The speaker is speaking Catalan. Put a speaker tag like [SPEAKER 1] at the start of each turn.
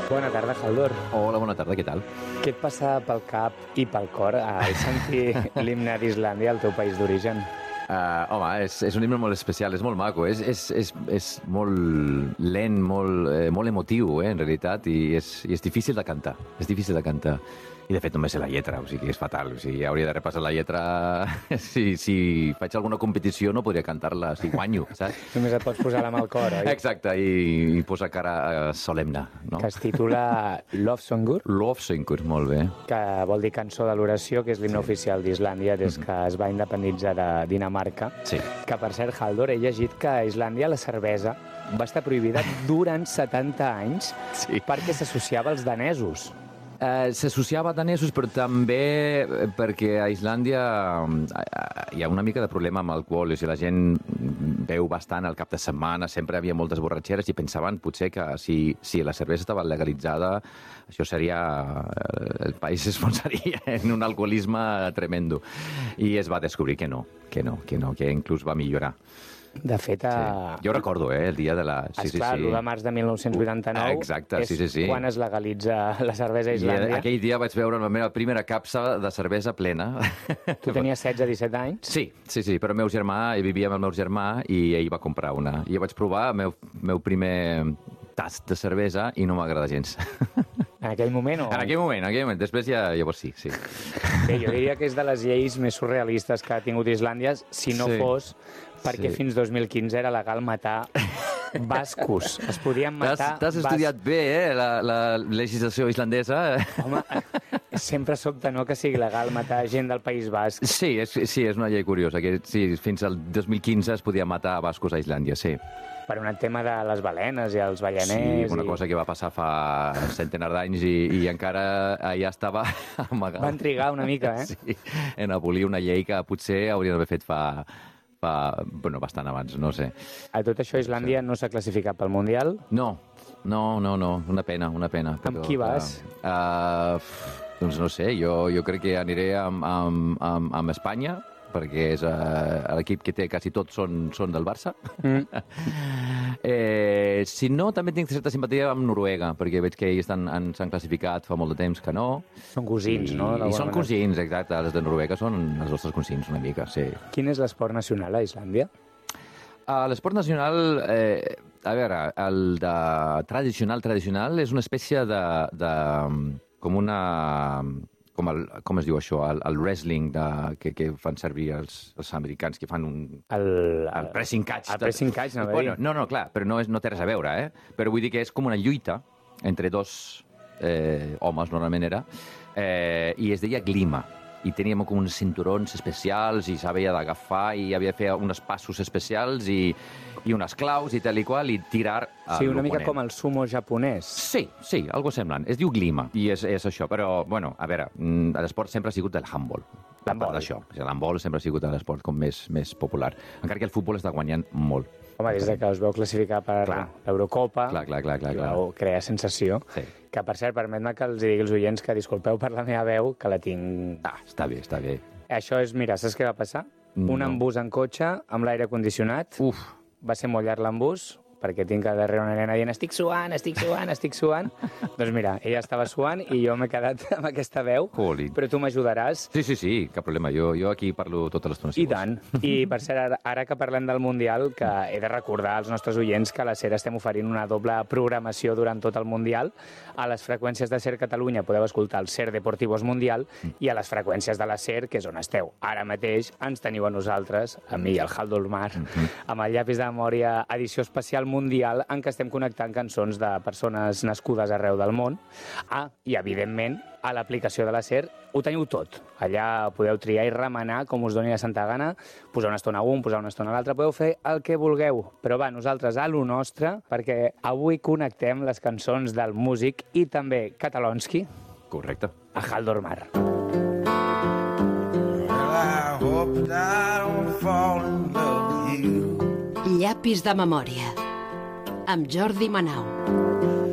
[SPEAKER 1] Bona tarda, Haldor.
[SPEAKER 2] Hola, bona tarda, què tal?
[SPEAKER 1] Què et passa pel cap i pel cor al sentir l'himne d'Islàndia, el teu país d'origen?
[SPEAKER 2] Home, és un himne molt especial, és molt maco, és molt lent, molt emotiu, en realitat, i és difícil de cantar, I, de fet, només sé la lletra, o sigui, és fatal. O sigui, hauria de repassar la lletra. Si faig alguna competició no podria cantar-la si guanyo, saps?
[SPEAKER 1] Només et pots posar la mà al cor, oi?
[SPEAKER 2] Exacte, i posar cara solemne, no?
[SPEAKER 1] Que es titula Lofsöngur.
[SPEAKER 2] Lofsöngur, molt bé.
[SPEAKER 1] Que vol dir cançó de l'oració, que és l'himne oficial d'Islàndia des que es va independitzar de Dinamarca.
[SPEAKER 2] Sí.
[SPEAKER 1] Que, per cert, Haldor, he llegit que a Islàndia la cervesa va estar prohibida durant 70 anys perquè s'associava als danesos.
[SPEAKER 2] S'associava a danesos, però també perquè a Islàndia hi ha una mica de problema amb alcohol. O sigui, la gent beu bastant al cap de setmana, sempre hi havia moltes borratxeres i pensaven potser que si la cervesa estava legalitzada, això seria... el país s'esfonsaria en un alcoholisme tremendo. I es va descobrir que inclús va millorar.
[SPEAKER 1] De fet,
[SPEAKER 2] jo recordo, el dia de la...
[SPEAKER 1] Esclar, l'1 de març de 1989
[SPEAKER 2] exacte,
[SPEAKER 1] és quan es legalitza la cervesa a Islàndia.
[SPEAKER 2] I aquell dia vaig veure la meva primera capsa de cervesa plena.
[SPEAKER 1] Tu tenies 16-17 anys?
[SPEAKER 2] Sí, però el meu germà, vivia amb el meu germà i ell va comprar una. I jo vaig provar el meu primer tast de cervesa i no m'agrada gens.
[SPEAKER 1] En aquell moment?
[SPEAKER 2] En aquell moment. Després llavors sí.
[SPEAKER 1] Bé, jo diria que és de les lleis més surrealistes que ha tingut Islàndia, si no fos perquè fins 2015 era legal matar bascos. Es podien matar...
[SPEAKER 2] T'has estudiat bé, la legislació islandesa.
[SPEAKER 1] Home, sempre sobta, no?, que sigui legal matar gent del País Basc.
[SPEAKER 2] Sí, és una llei curiosa. Que fins al 2015 es podia matar bascos a Islàndia, sí.
[SPEAKER 1] Per un tema de les balenes i els balleners...
[SPEAKER 2] Sí, una cosa que va passar fa centenars d'anys i encara allà estava amagat.
[SPEAKER 1] Van trigar una mica,
[SPEAKER 2] Sí, en abolir una llei que potser haurien d'haver fet fa bastant abans, no sé.
[SPEAKER 1] A tot això, Islàndia no s'ha classificat pel Mundial?
[SPEAKER 2] No, una pena.
[SPEAKER 1] Amb qui vas?
[SPEAKER 2] Doncs no sé, jo crec que aniré amb Espanya, perquè és l'equip que té quasi tots són del Barça. Si no, també tinc certa simpatia amb Noruega, perquè veig que ells s'han classificat fa molt de temps que no.
[SPEAKER 1] Són cosins, no?
[SPEAKER 2] I són cosins, exacte. Els de Noruega són els nostres cosins, una mica, sí.
[SPEAKER 1] Quin és l'esport nacional a Islàndia?
[SPEAKER 2] L'esport nacional, a veure, el de tradicional és una espècie de com una... Com es diu això? El wrestling que fan servir els americans, que fan el pressing catch.
[SPEAKER 1] El pressing catch, no?
[SPEAKER 2] Bueno, no, clar, però no té res a veure, Però vull dir que és com una lluita entre dos homes, normalment era, i es deia glima. I teníem com uns cinturons especials i s'havia d'agafar i havia de fer uns passos especials i unes claus i tal i qual i tirar a l'oponent.
[SPEAKER 1] Sí, una mica com el sumo japonès.
[SPEAKER 2] Sí, algo semblant. Es diu glima i és això. Però, bueno, a veure, l'esport sempre ha sigut el handball. A part d'això. L'handball sempre ha sigut l'esport com més popular. Encara que el futbol està guanyant molt.
[SPEAKER 1] Home, des que us veu classificar per l'Eurocopa,
[SPEAKER 2] clar.
[SPEAKER 1] Crea sensació.
[SPEAKER 2] Sí.
[SPEAKER 1] Que, per cert, permet-me que els digui als oients que disculpeu per la meva veu, que la tinc...
[SPEAKER 2] Està bé.
[SPEAKER 1] Això és, mira, saps què va passar? Un embús en cotxe amb l'aire condicionat. Va ser molt llarg l'embús, perquè tinc a darrere una nena dient estic suant. Doncs mira, ella estava suant i jo m'he quedat amb aquesta veu, però tu m'ajudaràs.
[SPEAKER 2] Sí, cap problema. Jo aquí parlo tota l'estona.
[SPEAKER 1] I tant. I per cert, ara que parlem del Mundial, que he de recordar als nostres oients que a la SER estem oferint una doble programació durant tot el Mundial. A les freqüències de SER Catalunya podeu escoltar el SER Deportivos Mundial i a les freqüències de la SER, que és on esteu ara mateix, ens teniu a nosaltres, a mi, al Haldor Mar, amb el llapis de memòria edició especial mundial en què estem connectant cançons de persones nascudes arreu del món. I evidentment, a l'aplicació de la SER ho teniu tot. Allà podeu triar i remenar com us doni la santa gana, posar una estona a un, posar una estona a l'altre, podeu fer el que vulgueu. Però va, nosaltres a lo nostre, perquè avui connectem les cançons del músic i també Catalonsky.
[SPEAKER 2] Correcte.
[SPEAKER 1] A Haldor Mar.
[SPEAKER 3] Llapis de memòria amb Jordi Manau.